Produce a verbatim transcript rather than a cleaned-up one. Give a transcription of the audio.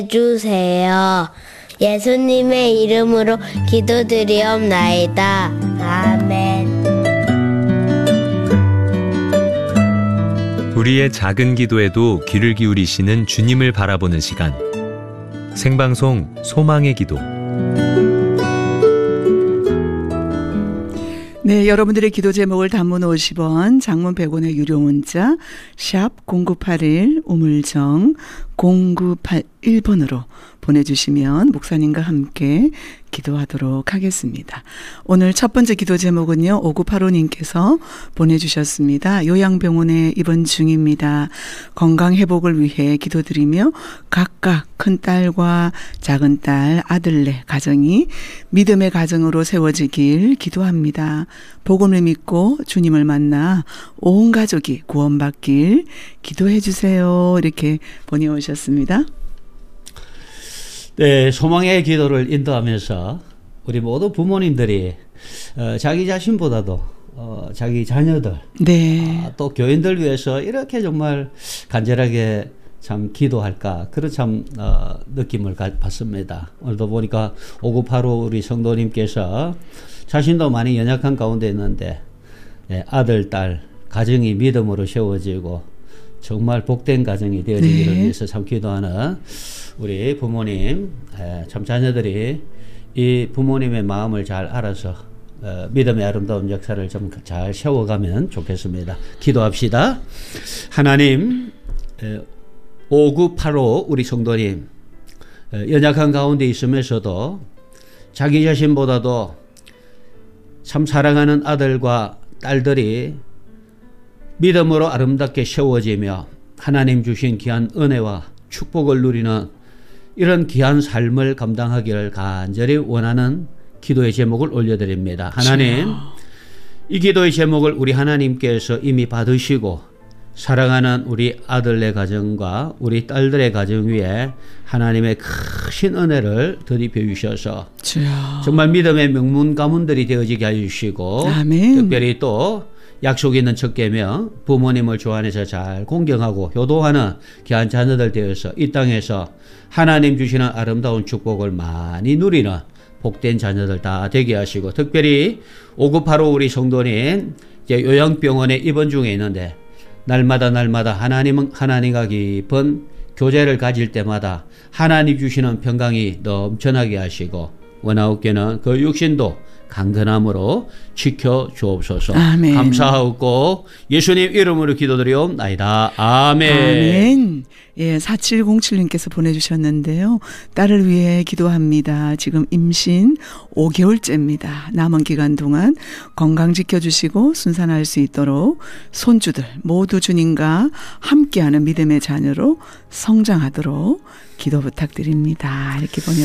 주세요. 예수님의 이름으로 기도드리옵나이다. 아멘. 우리의 작은 기도에도 귀를 기울이시는 주님을 바라보는 시간. 생방송 소망의 기도. 네, 여러분들의 기도 제목을 단문 오십 원, 장문 백 원의 유료 문자 샵 공구팔일 우물정 공구팔일 번으로 보내주시면 목사님과 함께 기도하도록 하겠습니다. 오늘 첫 번째 기도 제목은요, 오구팔오 님께서 보내주셨습니다. 요양병원에 입원 중입니다. 건강 회복을 위해 기도드리며 각각 큰딸과 작은딸, 아들네 가정이 믿음의 가정으로 세워지길 기도합니다. 복음을 믿고 주님을 만나 온 가족이 구원받길 기도해 주세요. 이렇게 보내오셨습니다. 네, 소망의 기도를 인도하면서 우리 모두 부모님들이 어, 자기 자신보다도 어, 자기 자녀들, 네. 어, 또 교인들 위해서 이렇게 정말 간절하게 참 기도할까 그런 참 어, 느낌을 가, 받습니다. 오늘도 보니까 오구팔오 우리 성도님께서 자신도 많이 연약한 가운데 있는데 네, 아들, 딸 가정이 믿음으로 세워지고 정말 복된 가정이 되어지기를 네. 위해서 참 기도하는 우리 부모님, 참 자녀들이 이 부모님의 마음을 잘 알아서 어, 믿음의 아름다운 역사를 좀 잘 세워가면 좋겠습니다. 기도합시다. 하나님, 오구팔오 우리 성도님, 연약한 가운데 있으면서도 자기 자신보다도 참 사랑하는 아들과 딸들이 믿음으로 아름답게 세워지며 하나님 주신 귀한 은혜와 축복을 누리는 이런 귀한 삶을 감당하기를 간절히 원하는 기도의 제목을 올려드립니다. 하나님, 이 기도의 제목을 우리 하나님께서 이미 받으시고 사랑하는 우리 아들의 가정과 우리 딸들의 가정 위에 하나님의 크신 은혜를 들이켜 주셔서 정말 믿음의 명문 가문들이 되어지게 해주시고 아멘. 특별히 또 약속 있는 첫 계명 부모님을 주 안에서 잘 공경하고 효도하는 귀한 자녀들 되어서 이 땅에서 하나님 주시는 아름다운 축복을 많이 누리는 복된 자녀들 다 되게 하시고 특별히 오구팔오 우리 성도님 이제 요양병원에 입원 중에 있는데 날마다 날마다 하나님은 하나님과 깊은 교제를 가질 때마다 하나님 주시는 평강이 넘쳐나게 하시고 원하옵게는 그 육신도 강건함으로 지켜주옵소서. 아멘. 감사하고 예수님 이름으로 기도드리옵나이다. 아멘. 아멘. 예, 사칠공칠 님께서 보내주셨는데요. 딸을 위해 기도합니다. 지금 임신 오 개월째입니다. 남은 기간 동안 건강 지켜주시고 순산할 수 있도록 손주들 모두 주님과 함께하는 믿음의 자녀로 성장하도록 기도 부탁드립니다. 이렇게 보내